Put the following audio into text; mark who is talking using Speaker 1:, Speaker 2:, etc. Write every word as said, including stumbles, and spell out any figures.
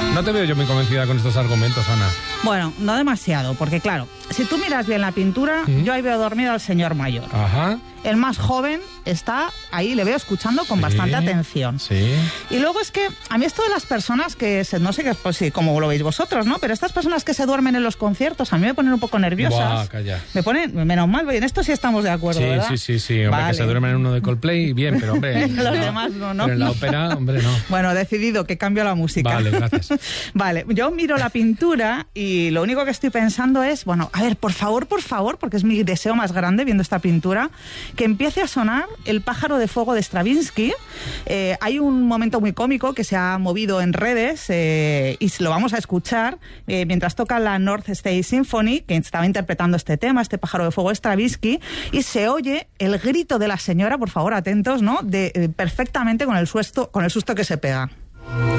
Speaker 1: No te veo yo muy convencida con estos argumentos, Ana.
Speaker 2: Bueno, no demasiado, porque claro, si tú miras bien la pintura, ¿Mm? yo ahí veo dormido al señor mayor.
Speaker 1: Ajá.
Speaker 2: El más joven está ahí, le veo escuchando con sí, bastante atención.
Speaker 1: Sí.
Speaker 2: Y luego es que a mí esto de las personas que, se, no sé qué, pues sí, como lo veis vosotros, ¿no? Pero estas personas que se duermen en los conciertos, a mí me ponen un poco nerviosas.
Speaker 1: Buah, calla.
Speaker 2: Me ponen, menos mal, en esto sí estamos de acuerdo,
Speaker 1: sí,
Speaker 2: ¿verdad?
Speaker 1: Sí, sí, sí, hombre, vale. Que se duermen en uno de Coldplay, bien, pero hombre...
Speaker 2: los no, demás no, ¿no?
Speaker 1: Pero en la ópera, hombre, no.
Speaker 2: Bueno, decidido que cambio la música.
Speaker 1: Vale, gracias.
Speaker 2: Vale, yo miro la pintura y lo único que estoy pensando es, bueno, a ver, por favor, por favor, porque es mi deseo más grande viendo esta pintura, que empiece a sonar El pájaro de fuego de Stravinsky. Eh, hay un momento muy cómico que se ha movido en redes eh, y lo vamos a escuchar eh, mientras toca la North State Symphony, que estaba interpretando este tema, este pájaro de fuego de Stravinsky, y se oye el grito de la señora, por favor, atentos, ¿no? De, eh, perfectamente con el susto, con el susto que se pega.